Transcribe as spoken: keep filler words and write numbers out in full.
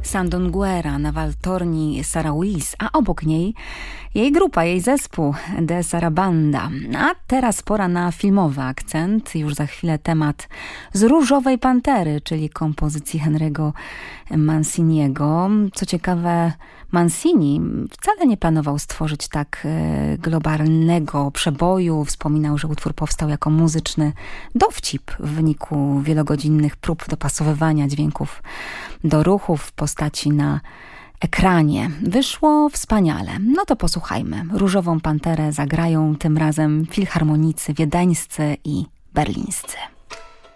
Sandunguera na waltorni Sarah Wills, a obok niej jej grupa, jej zespół De Sarabanda. A teraz pora na filmowy akcent. Już za chwilę temat z Różowej Pantery, czyli kompozycji Henry'ego Manciniego. Co ciekawe, Mancini wcale nie planował stworzyć tak globalnego przeboju. Wspominał, że utwór powstał jako muzyczny dowcip w wyniku wielogodzinnych prób dopasowywania dźwięków do ruchów w postaci na ekranie. Wyszło wspaniale. No to posłuchajmy. Różową Panterę zagrają tym razem filharmonicy wiedeńscy i berlińscy.